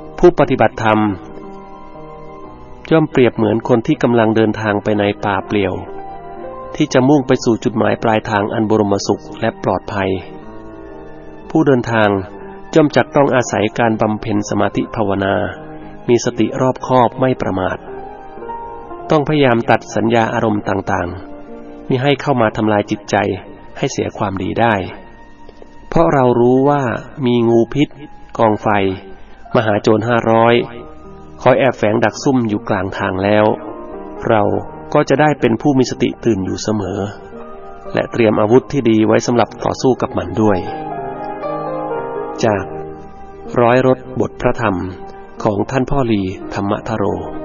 ผู้ปฏิบัติธรรมย่อมเปรียบเหมือนคนที่กำลังเดินทางไปในป่าเปลี่ยวที่จะมุ่งไปสู่จุดหมายปลายทางอันบรมสุขและปลอดภัยผู้เดินทางย่อมจักต้องอาศัยการบำเพ็ญสมาธิภาวนามีสติรอบคอบไม่ประมาทต้องพยายามตัดสัญญาอารมณ์ต่างๆมิให้เข้ามาทำลายจิตใจให้เสียความดีได้เพราะเรารู้ว่ามีงูพิษกองไฟมหาโจร500คอยแอบแฝงดักซุ่มอยู่กลางทางแล้วเราก็จะได้เป็นผู้มีสติตื่นอยู่เสมอและเตรียมอาวุธที่ดีไว้สำหรับต่อสู้กับมันด้วยจากร้อยรถบทพระธรรมของท่านพ่อลีธรรมทโร